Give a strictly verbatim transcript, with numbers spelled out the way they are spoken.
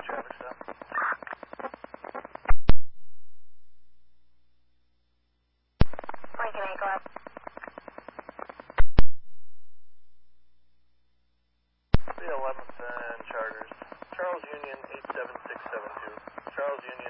traffic stop. Lincoln eight Club. The eleventh and Charters. Charles Union eight seven six seven two. Charles Union